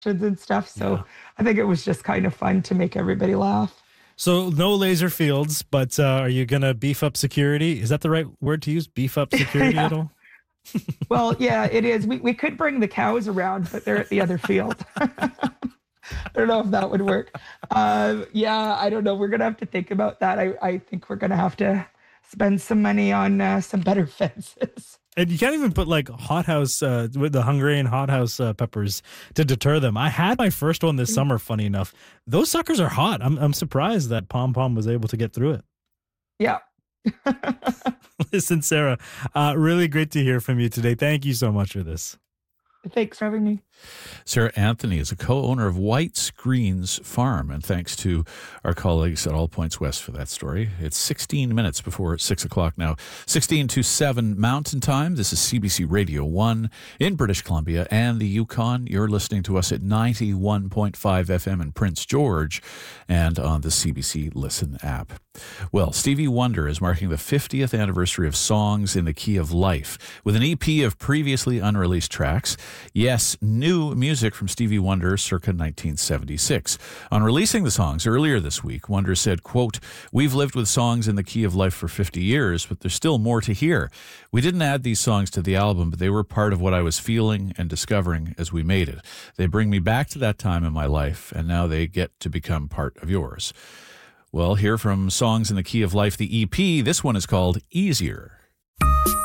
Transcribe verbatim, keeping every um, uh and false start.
and stuff. So Yeah. I think it was just kind of fun to make everybody laugh. So no laser fields, but uh, are you going to beef up security? Is that the right word to use? Beef up security Yeah. at all? Well, yeah, it is. We we could bring the cows around, but they're at the other field. I don't know if that would work. Uh, yeah, I don't know. We're gonna have to think about that. I I think we're gonna have to spend some money on uh, some better fences. And you can't even put like hothouse uh, with the Hungarian hothouse uh, peppers to deter them. I had my first one this summer. Funny enough, those suckers are hot. I'm I'm surprised that Pom Pom was able to get through it. Yeah. Listen, Sarah, uh, really great to hear from you today. Thank you so much for this. Thanks for having me. Sarah Anthony is a co-owner of White Screens Farm, and thanks to our colleagues at All Points West for that story. It's sixteen minutes before six o'clock now. sixteen to seven Mountain Time. This is C B C Radio one in British Columbia and the Yukon. You're listening to us at ninety-one point five F M in Prince George and on the C B C Listen app. Well, Stevie Wonder is marking the fiftieth anniversary of Songs in the Key of Life with an E P of previously unreleased tracks. Yes, new music from Stevie Wonder circa nineteen seventy-six. On releasing the songs earlier this week, Wonder said, quote, "We've lived with Songs in the Key of Life for fifty years, but there's still more to hear. We didn't add these songs to the album, but they were part of what I was feeling and discovering as we made it. They bring me back to that time in my life, and now they get to become part of yours." Well, here from Songs in the Key of Life, the E P, this one is called Easier.